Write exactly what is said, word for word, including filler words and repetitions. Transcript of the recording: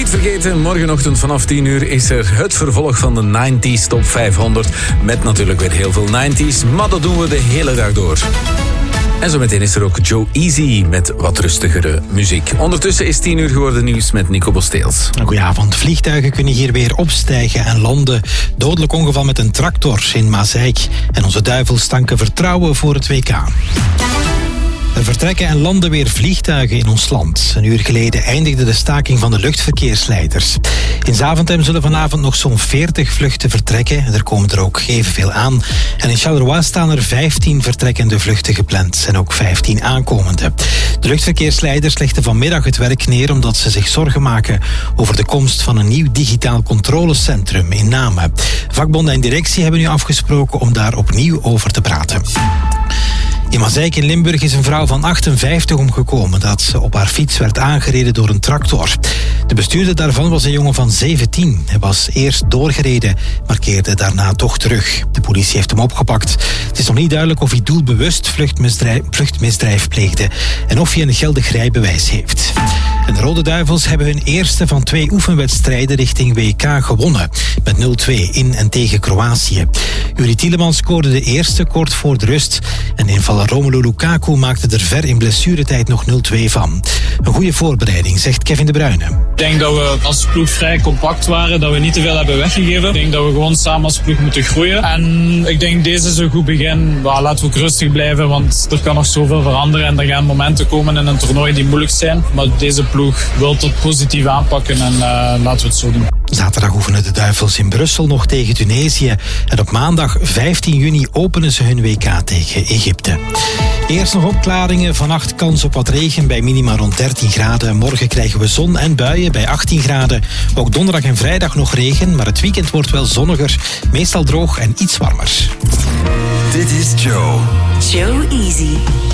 Niet vergeten, morgenochtend vanaf tien uur is er het vervolg van de nineties Top vijfhonderd. Met natuurlijk weer heel veel nineties, maar dat doen we de hele dag door. En zo meteen is er ook Joe Easy met wat rustigere muziek. Ondertussen is tien uur geworden nieuws met Nico Bosteels. Goedenavond. Vliegtuigen kunnen hier weer opstijgen en landen. Dodelijk ongeval met een tractor in Maaseik. En onze duivels tanken vertrouwen voor het W K. Er vertrekken en landen weer vliegtuigen in ons land. Een uur geleden eindigde de staking van de luchtverkeersleiders. In Zaventem zullen vanavond nog zo'n veertig vluchten vertrekken. Er komen er ook evenveel aan. En in Charleroi staan er vijftien vertrekkende vluchten gepland. En ook vijftien aankomende. De luchtverkeersleiders legden vanmiddag het werk neer omdat ze zich zorgen maken over de komst van een nieuw digitaal controlecentrum in Namen. Vakbonden en directie hebben nu afgesproken om daar opnieuw over te praten. In Maaseik in Limburg is een vrouw van achtenvijftig omgekomen dat ze op haar fiets werd aangereden door een tractor. De bestuurder daarvan was een jongen van zeventien. Hij was eerst doorgereden, maar keerde daarna toch terug. De politie heeft hem opgepakt. Het is nog niet duidelijk of hij doelbewust vluchtmisdrijf, vluchtmisdrijf pleegde en of hij een geldig rijbewijs heeft. En de Rode Duivels hebben hun eerste van twee oefenwedstrijden richting W K gewonnen. Met nul twee in en tegen Kroatië. Juri Tielemans scoorde de eerste kort voor de rust. En invaller Romelu Lukaku maakte er ver in blessuretijd nog nul twee van. Een goede voorbereiding, zegt Kevin De Bruyne. Ik denk dat we als ploeg vrij compact waren, dat we niet te veel hebben weggegeven. Ik denk dat we gewoon samen als ploeg moeten groeien. En ik denk deze is een goed begin. Well, laten we ook rustig blijven, want er kan nog zoveel veranderen. En er gaan momenten komen in een toernooi die moeilijk zijn. Maar deze ploeg wil het positief aanpakken en uh, laten we het zo doen. Zaterdag oefenen de Duivels in Brussel nog tegen Tunesië. En op maandag vijftien juni openen ze hun W K tegen Egypte. Eerst nog opklaringen. Vannacht kans op wat regen bij minima rond dertien graden. Morgen krijgen we zon en buien bij achttien graden. Ook donderdag en vrijdag nog regen, maar het weekend wordt wel zonniger. Meestal droog en iets warmer. Dit is Joe. Joe Easy.